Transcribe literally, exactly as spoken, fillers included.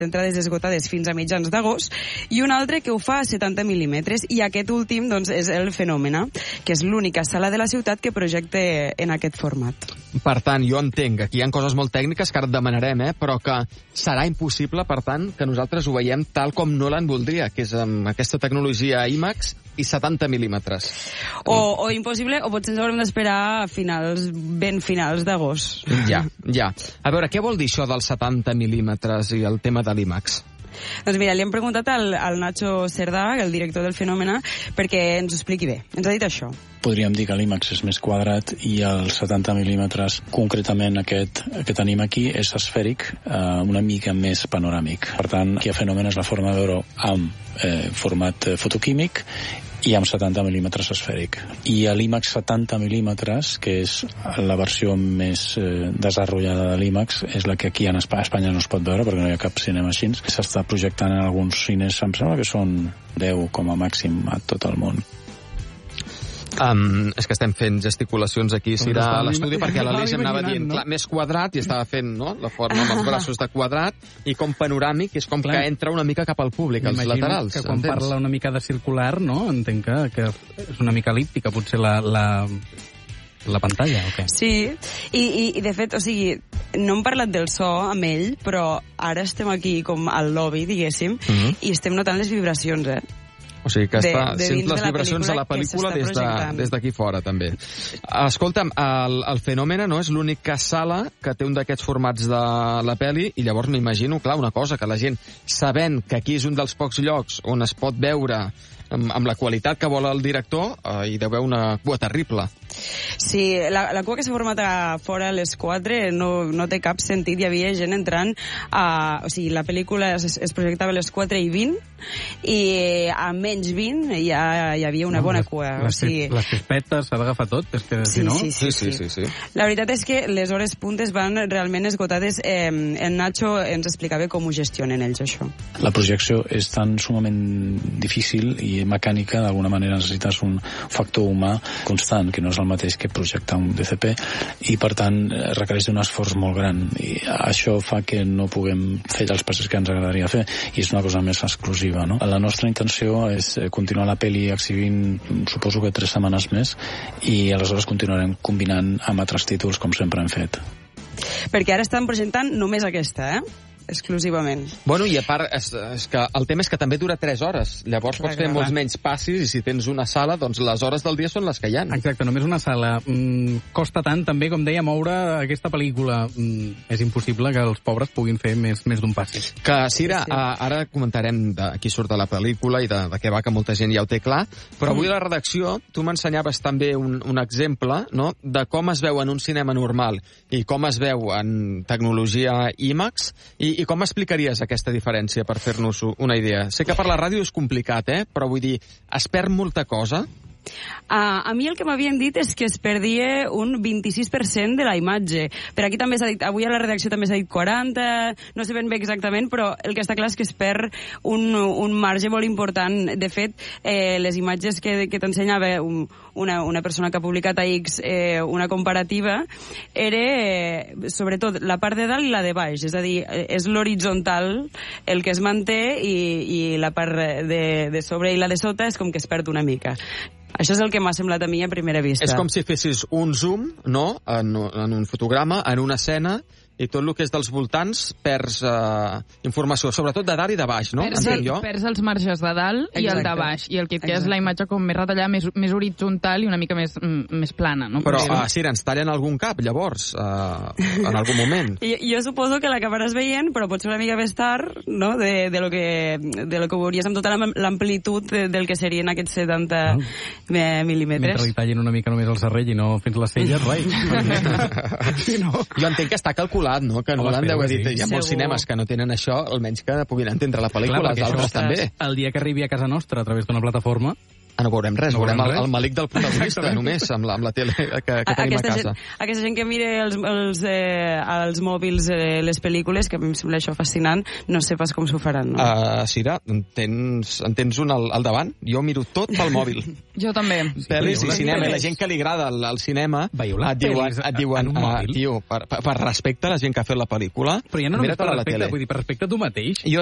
entrades esgotades fins a mitjans d'agost, i un altre que ho fa a setanta mil·límetres, i aquest últim doncs, és el Fenòmena, que és l'única sala de la ciutat que projecta en aquest format. Per tant, jo entenc que aquí hi ha coses molt tècniques que ara et demanarem, eh? Però que serà impossible, per tant, que nosaltres ho veiem tal com Nolan voldria, que és amb aquesta tecnologia IMAX i setanta mil·límetres. O, o impossible, o potser ens haurem d'esperar a finals, ben finals d'agost. Ja, ja. A veure, què vol dir això dels setanta mil·límetres i el tema de l'IMAX? Doncs mira, li hem preguntat al, al Nacho Cerdà, el director del Fenòmena, perquè ens ho expliqui bé. Ens ha dit això. Podríem dir que l'IMAX és més quadrat i els setanta mil·límetres, concretament aquest que tenim aquí, és esfèric, eh, una mica més panoràmic. Per tant, aquí a Fenòmena és la forma de veure amb eh, format fotoquímic i amb setanta mil·límetres esfèric. I a l'IMAX setanta mil·límetres, que és la versió més eh, desenvolupada de l'IMAX, és la que aquí en Espanya, Espanya no es pot veure perquè no hi ha cap cinema així, que s'està projectant en alguns cines, em sembla que són deu com a màxim a tot el món. Um, és que estem fent gesticulacions aquí, Cira, a l'estudi, perquè l'Aleix em anava dient, clar, més quadrat, i estava fent, no?, la forma amb els braços de quadrat, i com panoràmic, és com clar, que entra una mica cap al públic, als laterals. Que quan entens? parla una mica de circular, no?, entenc que, que és una mica elíptica, potser la... la... la pantalla, o què? Sí, i, i, i de fet, o sigui, no hem parlat del so amb ell, però ara estem aquí com al lobby, diguéssim, mm-hmm. i estem notant les vibracions, eh? O sigui que està de, de sent les vibracions de la pel·lícula des d'aquí de, des fora, també. Escolta'm, el, el Fenòmena no és l'única sala que té un d'aquests formats de la pel·li, i llavors m'imagino, clar, una cosa, que la gent, sabent que aquí és un dels pocs llocs on es pot veure amb, amb la qualitat que vol el director, eh, hi deu haver una cua terrible. Sí, la, la cua que s'ha format a fora a les quatre no, no té cap sentit. Hi havia gent entrant a... O sigui, la pel·lícula es, es projectava a les quatre i vint, i a menys vint ja hi havia una no, bona les, cua. Les, o sigui... les pispetes s'ha d'agafar tot, és que sí, si no... Sí sí sí, sí, sí, sí. La veritat és que les hores puntes van realment esgotades. Eh, el Nacho ens explicava com ho gestionen ells, això. La projecció és tan sumament difícil i mecànica, d'alguna manera necessites un factor humà constant, que no és el mateix que projectar un D C P, i per tant requereix un esforç molt gran, i això fa que no puguem fer els passos que ens agradaria fer, i és una cosa més exclusiva, no? La nostra intenció és continuar la pel·li exhibint, suposo que tres setmanes més, i aleshores continuarem combinant amb altres títols com sempre hem fet. Perquè ara estan presentant només aquesta, eh? Exclusivament. Bueno, i a part, és, és que el tema és que també dura tres hores. Llavors clar, pots fer clar, molts clar. menys passis, i si tens una sala, doncs les hores del dia són les que hi ha. Exacte, només una sala. Mm, costa tant, també, com deia, moure aquesta pel·lícula. Mm, és impossible que els pobres puguin fer més, més d'un passi. Que, Cira, sí, sí. A, ara comentarem de qui surt de la pel·lícula i de, de què va, que molta gent ja ho té clar, però avui a la redacció tu m'ensenyaves també un, un exemple, no?, de com es veu en un cinema normal i com es veu en tecnologia IMAX, i I com explicaries aquesta diferència per fer-nos una idea? Sé que per la ràdio és complicat, eh? Però vull dir, es perd molta cosa? Uh, a mi el que m'havien dit és que es perdia un vint-i-sis per cent de la imatge. Per aquí també s'ha dit, avui a la redacció també s'ha dit quaranta, no sé ben bé exactament, però el que està clar és que es perd un, un marge molt important. De fet, eh, les imatges que, que t'ensenyava un, una, una persona que ha publicat a X eh, una comparativa, era eh, sobretot la part de dalt i la de baix, és a dir, és l'horitzontal el que es manté, i, i la part de, de sobre i la de sota és com que es perd una mica. Això és el que m'ha semblat a mi a primera vista. És com si fessis un zoom, no?, en, en un fotograma, en una escena, i tot el que és dels voltants perds eh, informació, sobretot de dalt i de baix, no? Perds, el, perds els marges de dalt. Exacte. I el de baix, i el que et queda és la imatge com més retallada, més, més horitzontal i una mica més, mm, més plana, no? Però, uh, Cira, ens tallen algun cap, llavors, uh, en algun moment. jo, jo suposo que l'acabaràs veient, però potser una mica més tard, no?, de, de, lo que, de lo que veuries amb tota l'amplitud de, del que serien aquests setanta no. mil·límetres. Mentre li tallin una mica només el serrell i no fins les celles, rai. Sí, no? Jo entenc que està calculat, no? Que no l'han d'haver dit. Hi ha molts cinemes que no tenen això, almenys que puguin entendre la pel·lícula, els altres també. El dia que arribi a casa nostra a través d'una plataforma... Ah, no veurem res, No veurem veurem el, res. el malic del protagonista, només, amb la, amb la tele que, que tenim a aquesta, casa. gent, aquesta gent que mira els, els, eh, els mòbils, eh, les pel·lícules, que a mi em sembla això fascinant, no sé pas com s'ho faran, no? Uh, Cira, en tens, en tens un al, al davant? Jo miro tot pel mòbil. Jo també. Pel·lis i Veieu les cinema. pel·lis? La gent que li agrada el, el cinema Veieu les et diuen, pel·lis et diuen en un uh, mòbil? tio, per, per, per respecte a la gent que ha fet la pel·lícula, Però ja no només mira-te per a la respecte, tele. vull dir, per respecte a tu mateix. Jo